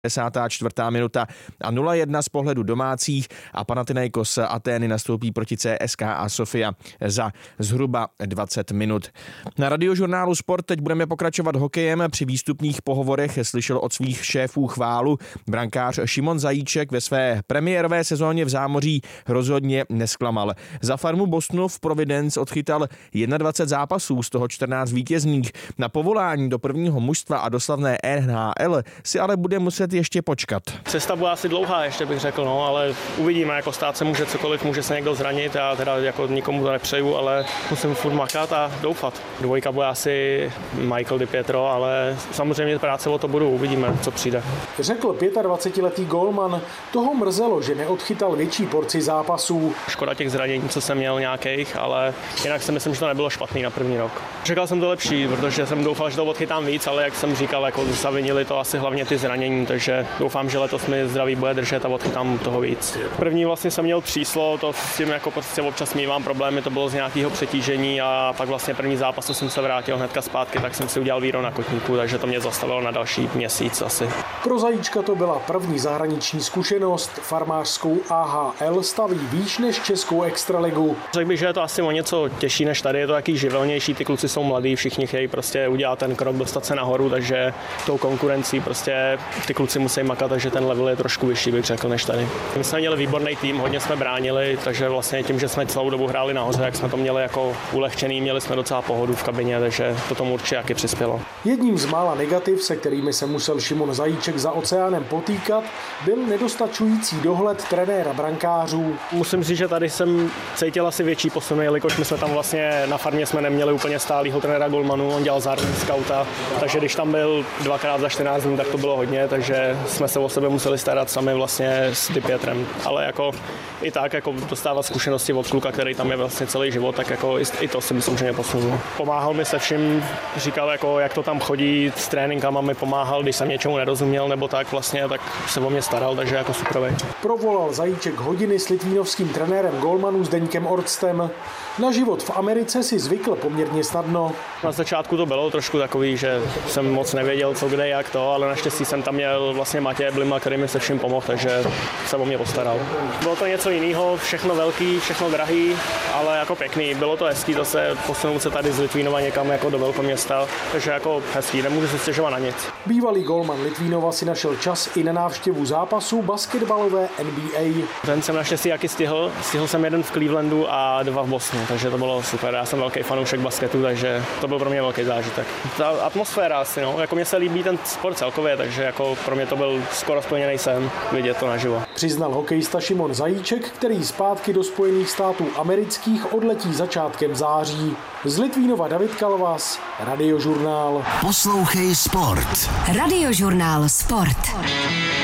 54. minuta a 0-1 z pohledu domácích a Panathinaikos Atény nastoupí proti CSKA Sofia za zhruba 20 minut. Na Radiožurnálu Sport teď budeme pokračovat hokejem. Při výstupních pohovorech slyšel od svých šéfů chválu. Brankář Šimon Zajíček ve své premiérové sezóně v zámoří rozhodně nesklamal. Za farmu Bostonu v Providence odchytal 21 zápasů, z toho 14 vítězných. Na povolání do prvního mužstva a do slavné NHL si ale bude muset ještě počkat. Cesta bude asi dlouhá, ještě bych řekl, ale uvidíme, jako stát se může cokoliv, může se někdo zranit, já teda jako nikomu to nepřeju, ale musím furt makat a doufat. Dvojka bude asi Michael Di Pietro, ale samozřejmě práce o to budu, uvidíme, co přijde. Řekl 25letý gólman, toho mrzelo, že neodchytal větší porci zápasů. Škoda těch zranění, co jsem měl nějakých, ale jinak si myslím, že to nebylo špatný na první rok. Čekal jsem to lepší, protože jsem doufal, že to odchytám víc, ale jak jsem říkal, jako zavinili to asi hlavně ty zranění, takže doufám, že letos mi zdraví bude držet a odchytám toho víc. První vlastně jsem měl tříslo, to s tím jako prostě občas mívám problémy, to bylo z nějakého přetížení a pak vlastně první zápas jsem se vrátil hnedka zpátky, tak jsem si udělal víro na kotníku, takže to mě zastavilo na další měsíc asi. Pro Zajíčka to byla první zahraniční zkušenost, farmářskou AHL staví výš než českou extraligu. Řekl bych, že je to asi o něco těžší než tady, je to taky živelnější, ty kluci jsou mladí, všichni chtějí prostě udělat ten krok, dostat se nahoru, takže tou konkurencí prostě ty kluci musí makat, takže ten level je trošku vyšší, bych řekl, než tady. My jsme měli výborný tým, hodně jsme bránili, takže vlastně tím, že jsme celou dobu hráli nahoře, jak jsme to měli jako ulehčený, měli jsme docela pohodu v kabině, takže to tomu určitě taky přispělo. Jedním z mála negativ, se kterými se musel Šimon Zajíček za oceánem potýkat, byl nedostačující dohled trenéra brankářů. Musím říct, že tady jsem cítil asi větší posun, jelikož my jsme tam vlastně na farmě jsme neměli úplně stálýho trenéra golmanů, on dělal zároveň skauta, takže když tam byl 2x za 14 dní, tak to bylo hodně, takže jsme se o sebe museli starat sami vlastně s Di Pietrem, ale jako i tak jako dostávat zkušenosti od kluka, který tam je vlastně celý život, tak jako i to si myslím, že mě posunul. Pomáhal mi se vším, říkal jako jak to tam chodí s tréninkama, mi pomáhal, když jsem něčemu nerozuměl nebo tak vlastně, tak se o mě staral, takže jako super. Provolal Zajíček hodiny s litvínovským trenérem golmanů Zdeňkem Orstem. Na život v Americe si zvykl poměrně snadno. Na začátku to bylo trošku takový, že jsem moc nevěděl, co kde, jak to, ale naštěstí jsem tam měl vlastně Matěje Blima, který mi se vším pomohl, takže se o mě postaral. Bylo to něco jiného, všechno velký, všechno drahý, ale jako pěkný. Bylo to hezký zase posunout se tady z Litvínova někam jako do velkoměsta, takže jako hezký, nemůžu se stěžovat na nic. Bývalý golman Litvínova si našel čas i na návštěvu zápasů basketbalové NBA. Ten jsem naštěstí jaký stihl jsem jeden v Clevelandu a 2 v Bostonu, takže to bylo super. Já jsem velký fanoušek basketu, takže to byl pro mě velký zážitek. Ta atmosféra asi, jako mně se líbí ten sport celkově, takže jako pro mě to byl skoro splněný sen vidět to naživo. Přiznal hokejista Šimon Zajíček, který zpátky do Spojených států amerických odletí začátkem září. Z Litvínova David Kalvas, Radiožurnál. Poslouchej Sport. Radiožurnál Sport.